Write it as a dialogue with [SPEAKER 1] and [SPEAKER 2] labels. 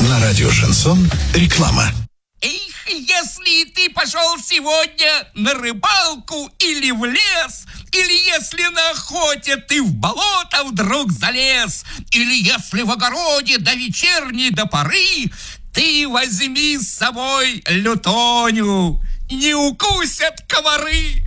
[SPEAKER 1] На радио «Шансон» реклама.
[SPEAKER 2] Эх, если ты пошел сегодня на рыбалку или в лес, или если на охоте ты в болото вдруг залез, или если в огороде до вечерней до поры, ты возьми с собой лютоню, не укусят комары.